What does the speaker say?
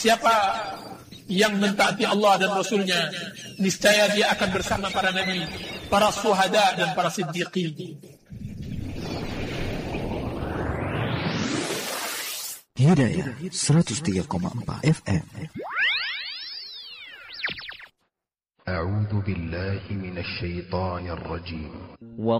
Siapa yang mentaati Allah dan Rasulnya, niscaya dia akan bersama para nabi, para syuhada dan para siddiqin. Hidayah 103,4 FM. أعوذ بالله من الشيطان الرجيم.